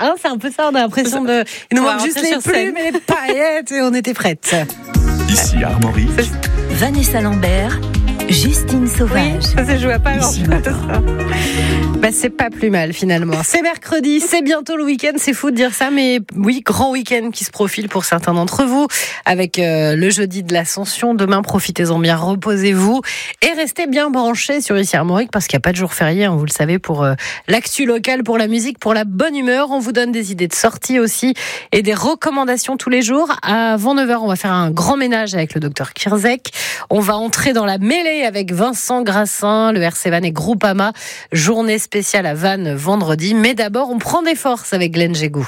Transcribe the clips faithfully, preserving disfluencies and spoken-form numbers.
hein, c'est un peu ça, on a l'impression de... Il nous manque juste les plumes et les paillettes et on était prêtes. Ici Armorique. Vanessa Lambert, Justine Sauvage. Oui, ça s'est joué à pas grand-chose. Bah, c'est pas plus mal finalement. C'est mercredi, c'est bientôt le week-end, c'est fou de dire ça, mais oui, grand week-end qui se profile pour certains d'entre vous, avec euh, le jeudi de l'Ascension. Demain, profitez-en bien, reposez-vous et restez bien branchés sur Ici Armorique parce qu'il n'y a pas de jour férié, hein, vous le savez, pour euh, l'actu locale, pour la musique, pour la bonne humeur. On vous donne des idées de sortie aussi et des recommandations tous les jours. Avant neuf heures, on va faire un grand ménage avec le docteur Kirzek. On va entrer dans la mêlée avec Vincent Grassin, le R C Vannes et Groupama. Journée spéciale à Vannes vendredi. Mais d'abord, on prend des forces avec Glenn Jégou.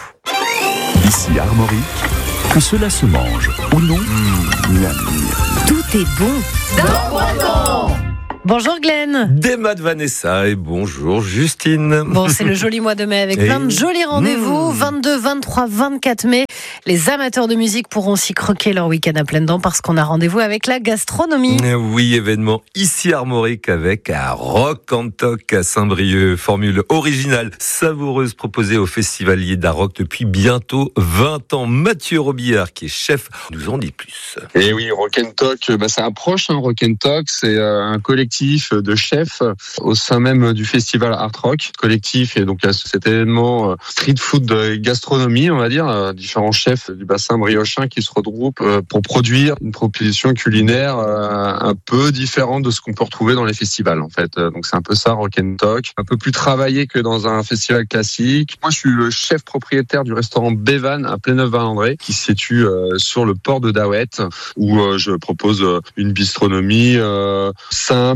Ici Armorique, que cela se mange ou non, mmh, la Tout est bon dans Boiton. Bonjour Glenn. Des maths Vanessa et bonjour Justine. Bon, c'est le joli mois de mai avec et plein de jolis rendez-vous. Mmh. vingt-deux, vingt-trois, vingt-quatre mai. Les amateurs de musique pourront s'y croquer leur week-end à pleines dents parce qu'on a rendez-vous avec la gastronomie. Oui, événement ici Armorique avec un Rock and Talk à Saint-Brieuc. Formule originale, savoureuse proposée aux festivaliers d'Aroc depuis bientôt vingt ans. Mathieu Robillard, qui est chef, nous en dit plus. Et oui, Rock and Talk, bah, ça approche. Hein, Rock and Talk, c'est euh, un collectif de chefs au sein même du festival Art Rock collectif, et donc il y a cet événement street food de gastronomie, on va dire, différents chefs du bassin briochin qui se regroupent pour produire une proposition culinaire un peu différente de ce qu'on peut retrouver dans les festivals en fait. Donc c'est un peu ça Rock and Talk, un peu plus travaillé que dans un festival classique. Moi je suis le chef propriétaire du restaurant Bévan à Pléneuf-Val-André qui se situe sur le port de Daouette, où je propose une bistronomie simple,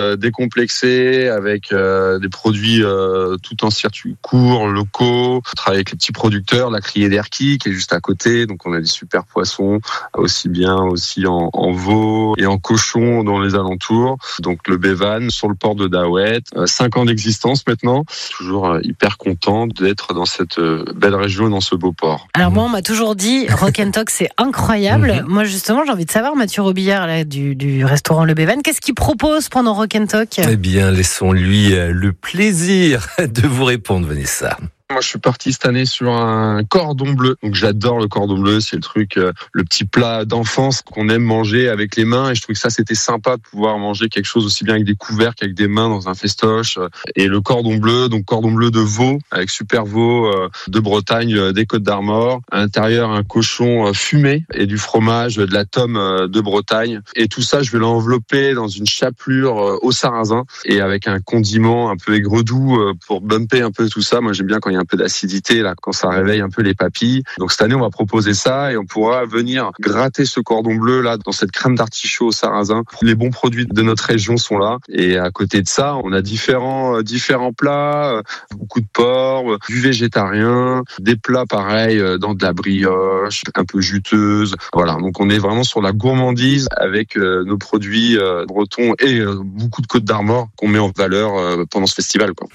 décomplexé, avec euh, des produits euh, tout en circuit court, locaux. Je travaille avec les petits producteurs, la Criée d'Erquy qui est juste à côté, donc on a des super poissons, aussi bien aussi en, en veau et en cochon dans les alentours. Donc le Bévan sur le port de Daouette, euh, cinq ans d'existence maintenant, toujours euh, hyper content d'être dans cette euh, belle région, dans ce beau port. Alors moi on m'a toujours dit Rock and Talk c'est incroyable. Mm-hmm. Moi justement j'ai envie de savoir, Mathieu Robillard là, du, du restaurant Le Bévan, qu'est-ce qu'il propose pendant Rock and Talk? Eh bien, laissons-lui le plaisir de vous répondre, Vanessa. Moi, je suis parti cette année sur un cordon bleu. Donc, j'adore le cordon bleu. C'est le truc, euh, le petit plat d'enfance qu'on aime manger avec les mains. Et je trouvais que ça, c'était sympa de pouvoir manger quelque chose aussi bien avec des couverts qu'avec des mains dans un festoche. Et le cordon bleu, donc cordon bleu de veau, avec super veau euh, de Bretagne, euh, des Côtes d'Armor. À l'intérieur, un cochon euh, fumé et du fromage, de la tome euh, de Bretagne. Et tout ça, je vais l'envelopper dans une chapelure euh, au sarrasin et avec un condiment un peu aigre-doux euh, pour bumper un peu tout ça. Moi, j'aime bien quand il y a un peu d'acidité là, quand ça réveille un peu les papilles. Donc cette année, on va proposer ça et on pourra venir gratter ce cordon bleu là dans cette crème d'artichaut au sarrasin. Les bons produits de notre région sont là. Et à côté de ça, on a différents différents plats, beaucoup de porc, du végétarien, des plats pareils dans de la brioche, un peu juteuse. Voilà. Donc on est vraiment sur la gourmandise avec euh, nos produits euh, bretons et euh, beaucoup de Côtes d'Armor qu'on met en valeur euh, pendant ce festival, quoi.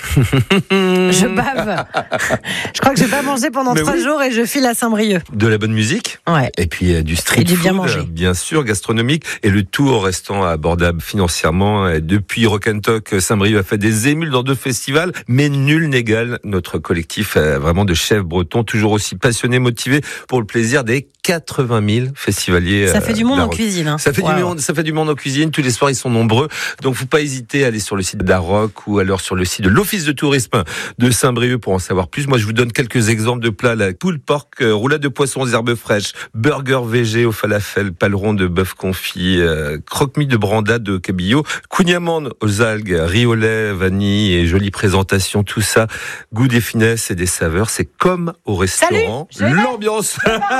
Je bave. Je crois que j'ai pas mangé pendant trois oui. jours et je file à Saint-Brieuc. De la bonne musique, ouais. Et puis euh, du street et du food, bien manger. Bien sûr, gastronomique, et le tout en restant abordable financièrement. Et depuis Rock and Talk, Saint-Brieuc a fait des émules dans deux festivals, mais nul n'égale notre collectif euh, vraiment de chefs bretons, toujours aussi passionnés, motivés pour le plaisir des quatre-vingt mille festivaliers. Ça fait du monde euh, en cuisine. Hein. Ça fait wow. du monde, ça fait du monde en cuisine. Tous les soirs, ils sont nombreux. Donc, faut pas hésiter à aller sur le site d'Aroc ou alors sur le site de l'Office de tourisme de Saint-Brieuc pour en savoir plus. Moi, je vous donne quelques exemples de plats. La poule porc, euh, roulade de poisson aux herbes fraîches, burger végé au falafel, paleron de bœuf confit, euh, croque-mie de branda de cabillaud, kouign-amann aux algues, riz au lait, vanille et jolie présentation. Tout ça, goût des finesses et des saveurs. C'est comme au restaurant. Salut, l'ambiance.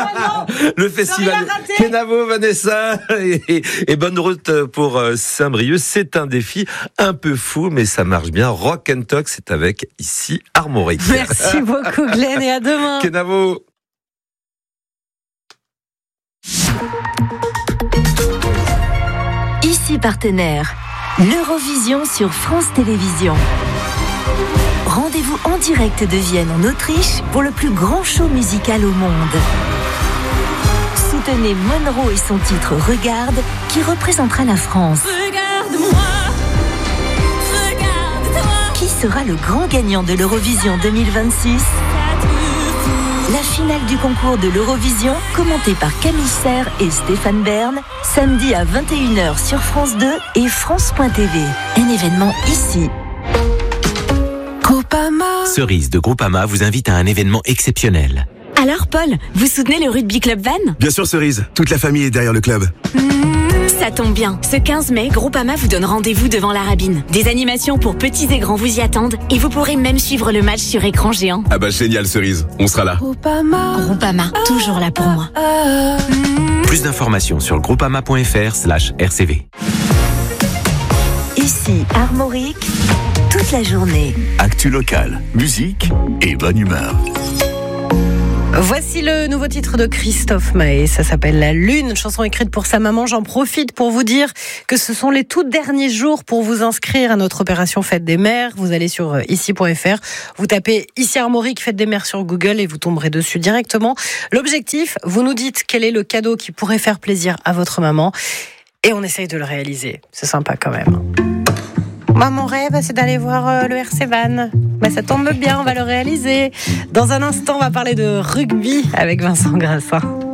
Le festival Kenavo, Vanessa, et, et, et bonne route pour Saint-Brieuc. C'est un défi un peu fou, mais ça marche bien. Rock and Talk, c'est avec ici Armorique. Merci beaucoup Glenn et à demain. Kenavo. Ici partenaire, l'Eurovision sur France Télévisions. Rendez-vous en direct de Vienne en Autriche pour le plus grand show musical au monde. Soutenez Monroe et son titre Regarde, qui représentera la France. Regarde-moi, regarde-toi. Qui sera le grand gagnant de l'Eurovision deux mille vingt-six? La finale du concours de l'Eurovision, commentée par Camille Serre et Stéphane Bern, samedi à vingt et une heures sur France deux et France point T V. Un événement ici. Groupama. Cerise de Groupama vous invite à un événement exceptionnel. Alors Paul, vous soutenez le Rugby Club Vannes ? Bien sûr Cerise, toute la famille est derrière le club. Ça tombe bien. Ce quinze mai, Groupama vous donne rendez-vous devant la Rabine. Des animations pour petits et grands vous y attendent et vous pourrez même suivre le match sur écran géant. Ah bah génial Cerise, on sera là. Groupama, Groupama, toujours là pour moi. Plus d'informations sur groupama point f r slash r c v. Ici, Armorique, toute la journée. Actu locale, musique et bonne humeur. Voici le nouveau titre de Christophe Maé, ça s'appelle La Lune, chanson écrite pour sa maman. J'en profite pour vous dire que ce sont les tout derniers jours pour vous inscrire à notre opération Fête des Mères. Vous allez sur ici point f r, vous tapez ici Armorique Fête des Mères sur Google et vous tomberez dessus directement. L'objectif, vous nous dites quel est le cadeau qui pourrait faire plaisir à votre maman et on essaye de le réaliser. C'est sympa quand même. Moi, mon rêve, c'est d'aller voir euh, le R C Vannes. Bah, ça tombe bien, on va le réaliser. Dans un instant, on va parler de rugby avec Vincent Grassin.